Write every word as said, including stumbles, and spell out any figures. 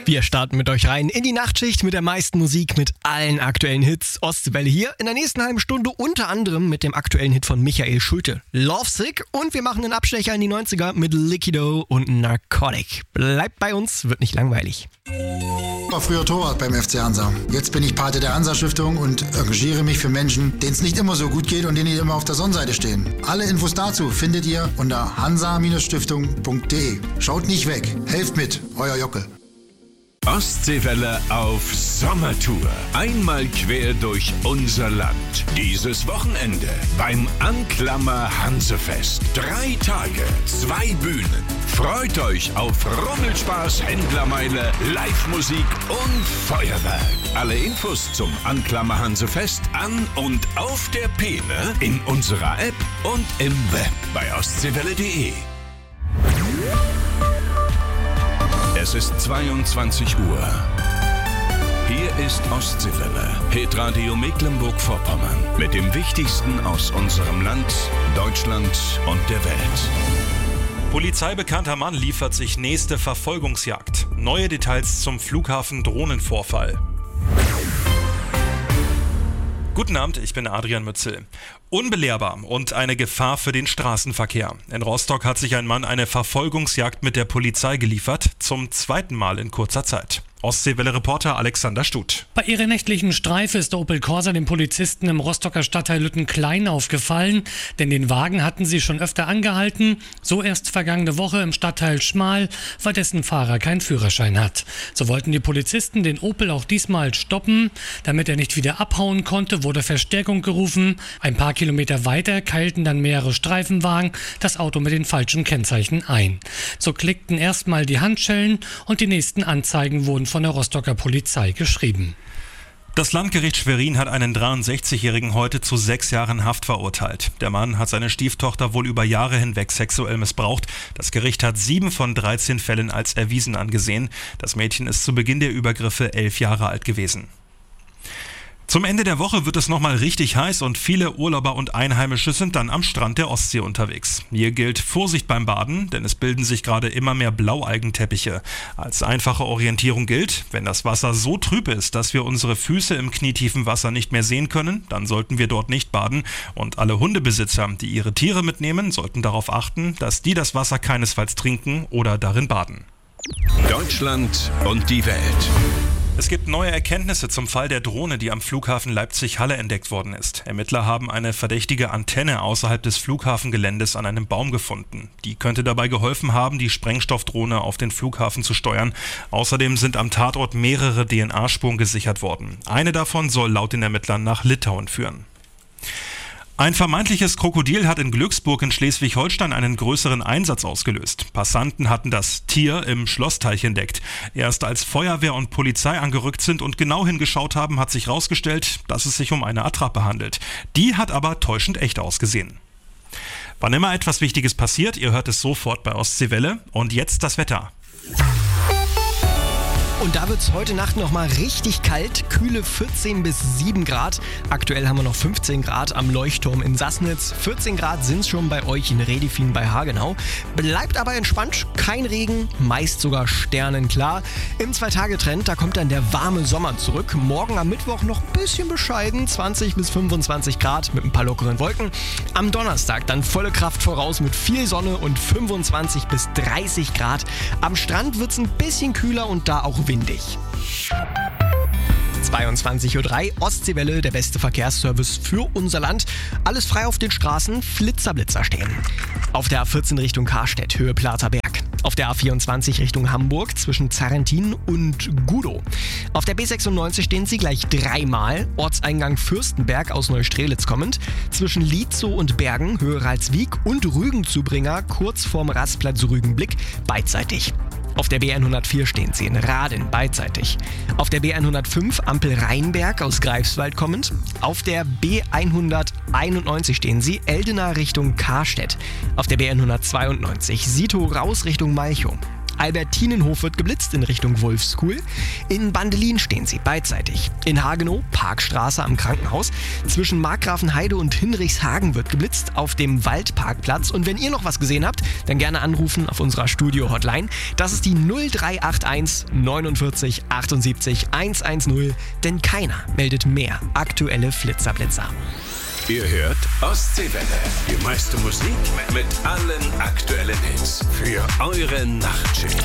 Wir starten mit euch rein in die Nachtschicht mit der meisten Musik, mit allen aktuellen Hits. Ostwelle hier in der nächsten halben Stunde unter anderem mit dem aktuellen Hit von Michael Schulte, Lovesick. Und wir machen einen Abstecher in die neunziger mit Licky Doe und Narcotic. Bleibt bei uns, wird nicht langweilig. Ich war früher Torwart beim F C Hansa. Jetzt bin ich Pate der Hansa-Stiftung und engagiere mich für Menschen, denen es nicht immer so gut geht und die nicht immer auf der Sonnenseite stehen. Alle Infos dazu findet ihr unter hansa Stiftung punkt de. Schaut nicht weg, helft mit, euer Jockel. Ostseewelle auf Sommertour. Einmal quer durch unser Land. Dieses Wochenende beim Anklammer Hansefest. Drei Tage, zwei Bühnen. Freut euch auf Rummelspaß, Händlermeile, Live-Musik und Feuerwerk. Alle Infos zum Anklammer Hansefest an und auf der Peene, in unserer App und im Web bei ostseewelle punkt de. Es ist zweiundzwanzig Uhr. Hier ist Ostseewelle, Hitradio Mecklenburg-Vorpommern. Mit dem Wichtigsten aus unserem Land, Deutschland und der Welt. Polizeibekannter Mann liefert sich nächste Verfolgungsjagd. Neue Details zum Flughafen-Drohnenvorfall. Guten Abend, ich bin Adrian Mützel. Unbelehrbar und eine Gefahr für den Straßenverkehr. In Rostock hat sich ein Mann eine Verfolgungsjagd mit der Polizei geliefert, zum zweiten Mal in kurzer Zeit. Ostseewelle-Reporter Alexander Stut. Bei ihrer nächtlichen Streife ist der Opel Corsa den Polizisten im Rostocker Stadtteil Lüttenklein aufgefallen, denn den Wagen hatten sie schon öfter angehalten, so erst vergangene Woche im Stadtteil Schmal, weil dessen Fahrer keinen Führerschein hat. So wollten die Polizisten den Opel auch diesmal stoppen. Damit er nicht wieder abhauen konnte, wurde Verstärkung gerufen. Ein paar Kilometer weiter keilten dann mehrere Streifenwagen das Auto mit den falschen Kennzeichen ein. So klickten erstmal die Handschellen und die nächsten Anzeigen wurden von der Rostocker Polizei geschrieben. Das Landgericht Schwerin hat einen dreiundsechzigjährigen heute zu sechs Jahren Haft verurteilt. Der Mann hat seine Stieftochter wohl über Jahre hinweg sexuell missbraucht. Das Gericht hat sieben von dreizehn Fällen als erwiesen angesehen. Das Mädchen ist zu Beginn der Übergriffe elf Jahre alt gewesen. Zum Ende der Woche wird es nochmal richtig heiß und viele Urlauber und Einheimische sind dann am Strand der Ostsee unterwegs. Hier gilt Vorsicht beim Baden, denn es bilden sich gerade immer mehr Blaualgenteppiche. Als einfache Orientierung gilt, wenn das Wasser so trüb ist, dass wir unsere Füße im knietiefen Wasser nicht mehr sehen können, dann sollten wir dort nicht baden. Und alle Hundebesitzer, die ihre Tiere mitnehmen, sollten darauf achten, dass die das Wasser keinesfalls trinken oder darin baden. Deutschland und die Welt. Es gibt neue Erkenntnisse zum Fall der Drohne, die am Flughafen Leipzig-Halle entdeckt worden ist. Ermittler haben eine verdächtige Antenne außerhalb des Flughafengeländes an einem Baum gefunden. Die könnte dabei geholfen haben, die Sprengstoffdrohne auf den Flughafen zu steuern. Außerdem sind am Tatort mehrere D N A-Spuren gesichert worden. Eine davon soll laut den Ermittlern nach Litauen führen. Ein vermeintliches Krokodil hat in Glücksburg in Schleswig-Holstein einen größeren Einsatz ausgelöst. Passanten hatten das Tier im Schlossteich entdeckt. Erst als Feuerwehr und Polizei angerückt sind und genau hingeschaut haben, hat sich herausgestellt, dass es sich um eine Attrappe handelt. Die hat aber täuschend echt ausgesehen. Wann immer etwas Wichtiges passiert, ihr hört es sofort bei Ostseewelle. Und jetzt das Wetter. Und da wird es heute Nacht nochmal richtig kalt, kühle vierzehn bis sieben Grad. Aktuell haben wir noch fünfzehn Grad am Leuchtturm in Sassnitz. vierzehn Grad sind es schon bei euch in Redifin bei Hagenau. Bleibt aber entspannt, kein Regen, meist sogar sternenklar. Im Zwei-Tage-Trend, da kommt dann der warme Sommer zurück. Morgen am Mittwoch noch ein bisschen bescheiden, zwanzig bis fünfundzwanzig Grad mit ein paar lockeren Wolken. Am Donnerstag dann volle Kraft voraus mit viel Sonne und fünfundzwanzig bis dreißig Grad. Am Strand wird es ein bisschen kühler und da auch windig. zweiundzwanzig Uhr drei, Ostseewelle, der beste Verkehrsservice für unser Land. Alles frei auf den Straßen, Flitzer-Blitzer stehen. Auf der A vierzehn Richtung Karstedt, Höhe Platerberg. Auf der A vierundzwanzig Richtung Hamburg zwischen Zarrentin und Gudow. Auf der B sechsundneunzig stehen sie gleich dreimal. Ortseingang Fürstenberg aus Neustrelitz kommend. Zwischen Lietzow und Bergen, Höhe Ralswiek und Rügenzubringer kurz vorm Rastplatz Rügenblick beidseitig. Auf der B hundertvier stehen sie in Raden beidseitig. Auf der B hundertfünf Ampel Rheinberg aus Greifswald kommend. Auf der B hunderteinundneunzig stehen sie Eldena Richtung Karstedt. Auf der B hundertzweiundneunzig Sito raus Richtung Malchow. Albertinenhof wird geblitzt in Richtung Wolfskuhl. In Bandelin stehen sie beidseitig. In Hagenow, Parkstraße am Krankenhaus. Zwischen Markgrafenheide und Hinrichshagen wird geblitzt auf dem Waldparkplatz. Und wenn ihr noch was gesehen habt, dann gerne anrufen auf unserer Studio-Hotline. Das ist die null drei acht eins neunundvierzig achtundsiebzig hundertzehn, denn keiner meldet mehr aktuelle Flitzerblitzer. Ihr hört Ostseewelle. Die meiste Musik mit allen aktuellen Hits für eure Nachtschicht.